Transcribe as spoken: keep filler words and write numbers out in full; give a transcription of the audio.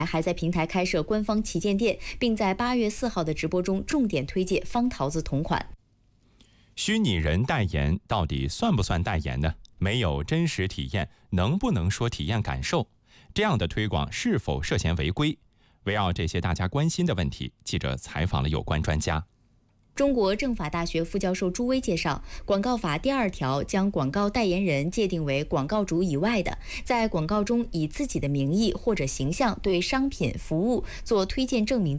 还在平台开设官方旗舰店，并在八月四号的直播中重点推介方桃子同款。 虚拟人代言到底算不算代言呢？没有真实体验，能不能说体验感受？这样的推广是否涉嫌违规？围绕这些大家关心的问题，记者采访了有关专家。 中国政法大学副教授朱威介绍，广告法第二条将广告代言人界定为广告主以外的，在广告中以自己的名义或者形象对商品、服务做推荐证明的